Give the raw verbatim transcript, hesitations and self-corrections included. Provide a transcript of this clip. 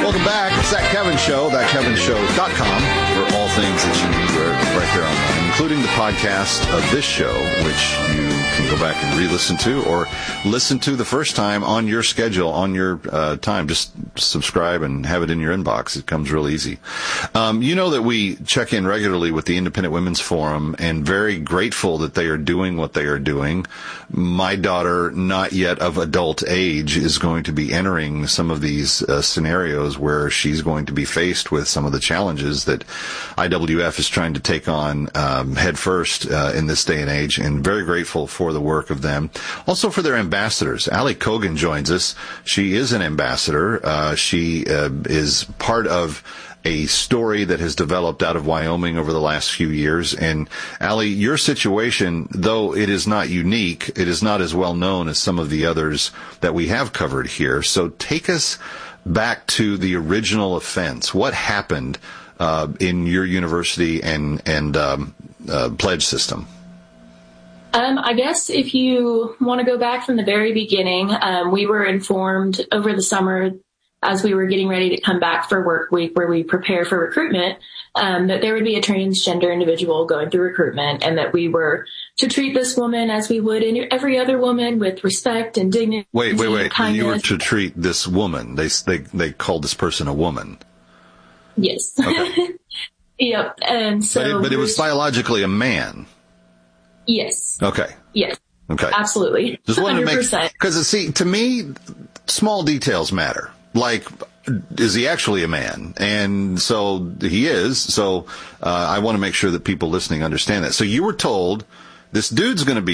welcome back. It's That Kevin Show, that kevin show dot com for all things that you need right there online, including the podcast of this show, which you can go back and re-listen to or listen to the first time on your schedule, on your uh, time. Just subscribe and have it in your inbox. It comes real easy. Um, you know that we check in regularly with the Independent Women's Forum, and very grateful that they are doing what they are doing. My daughter, not yet of adult age, is going to be entering some of these uh, scenarios where she's going to be faced with some of the challenges that I W F is trying to take on um, head first uh, in this day and age, and very grateful for the work of them. Also for their ambassadors. Allie Kogan joins us. She is an ambassador. Uh, she uh, is part of a story that has developed out of Wyoming over the last few years. And Allie, your situation, though it is not unique, it is not as well known as some of the others that we have covered here. So take us back to the original offense. What happened uh, in your university and and um, uh, pledge system? Um, I guess if you want to go back from the very beginning, um, we were informed over the summer as we were getting ready to come back for work week where we prepare for recruitment, um, that there would be a transgender individual going through recruitment, and that we were to treat this woman as we would any, every other woman, with respect and dignity. Wait, wait, wait. Kindness. You were to treat this woman. They, they, they called this person a woman. Yes. Okay. Yep. And so. But it, but it was biologically a man. Yes. Okay. Yes. Okay. Absolutely. Just wanted to make, one hundred percent. because see, to me, small details matter. Like, is he actually a man? And so he is. So uh, I want to make sure that people listening understand that. So you were told this dude's going to be